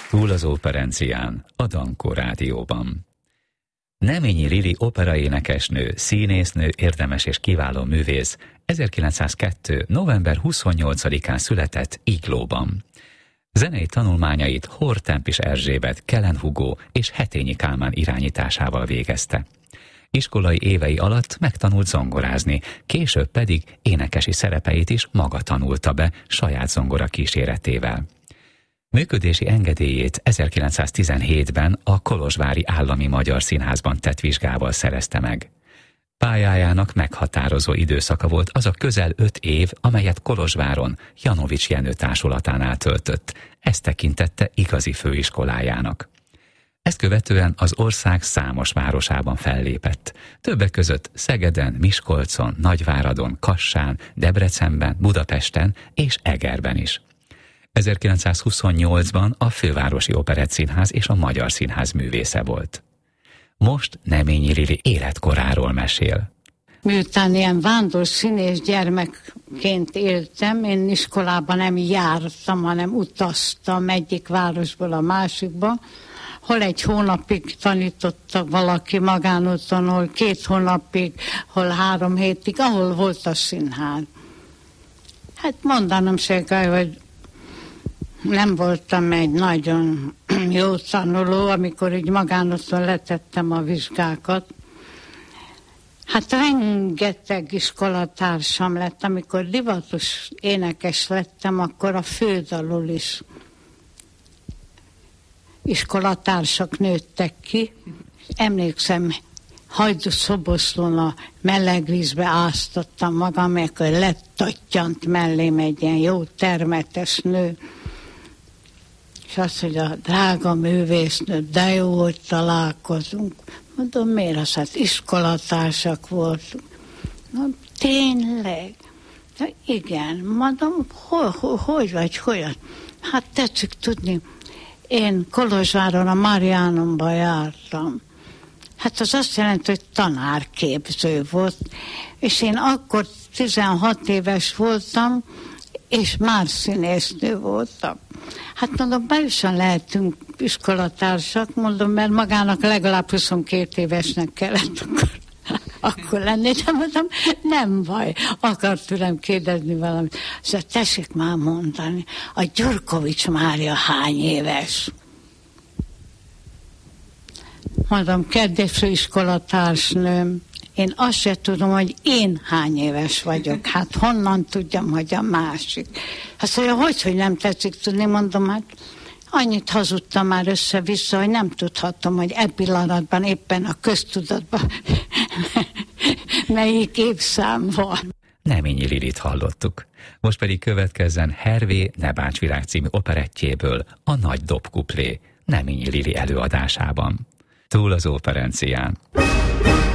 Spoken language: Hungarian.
Túl az operencián, a Dankó Rádióban. Neményi Lili operaénekesnő, színésznő, érdemes és kiváló művész 1902. november 28-án született Iglóban. Zenei tanulmányait Hortempis Erzsébet, Kellen Hugo és Hetényi Kálmán irányításával végezte. Iskolai évei alatt megtanult zongorázni, később pedig énekesi szerepeit is maga tanulta be saját zongora kíséretével. Működési engedélyét 1917-ben a Kolozsvári Állami Magyar Színházban tett vizsgával szerezte meg. Pályájának meghatározó időszaka volt az a közel 5 év, amelyet Kolozsváron Janovics Jenő társulatánál töltött. Ezt tekintette igazi főiskolájának. Ezt követően az ország számos városában fellépett. Többek között Szegeden, Miskolcon, Nagyváradon, Kassán, Debrecenben, Budapesten és Egerben is. 1928-ban a Fővárosi Operettszínház és a Magyar Színház művésze volt. Most Neményi Lili életkoráról mesél. Miután ilyen vándor színész gyermekként éltem, én iskolában nem jártam, hanem utaztam egyik városból a másikba, hol 1 hónapig tanította valaki magánúton, hol 2 hónapig, hol 3 hétig, ahol volt a színház. Hát mondanom se kell, hogy nem voltam egy nagyon jó tanuló, amikor így magánúton letettem a vizsgákat. Hát rengeteg iskolatársam lett, amikor divatos énekes lettem, akkor a fődalul is iskolatársak nőttek ki. Emlékszem, Hajdú-Szoboszlón a meleg vízbe áztattam magam, amikor lettattyant mellém egy ilyen jó termetes nő. És azt mondja, drága művésznő, de jó, hogy találkozunk. Mondom, miért az? Hát iskolatársak voltunk. Mondom, tényleg? De igen, mondom, hogy vagy, hogyan? Hát tetszik tudni, én Kolozsváron a Mariánumba jártam. Hát az azt jelenti, hogy tanárképző volt. És én akkor 16 éves voltam, és már színésznő voltam. Hát mondom, belősen lehetünk iskolatársak, mondom, mert magának legalább 22 évesnek kellett akkor lenni, de mondom, nem baj, akar tőlem kérdezni valamit. Szóval tessék már mondani, a Gyurkovics Mária hány éves? Mondom, kedves iskolatársnőm, én azt se tudom, hogy én hány éves vagyok. Hát honnan tudjam, hogy a másik. Azt mondja, hogy nem tetszik tudni, mondom, hát annyit hazudtam már össze-vissza, hogy nem tudhatom, hogy e pillanatban éppen a köztudatban melyik évszám van. Neményi Lilit hallottuk. Most pedig következzen Hervé Ne bánts virág című operettjéből a Nagy dobkuplé Neményi Lili előadásában. Túl az operencián.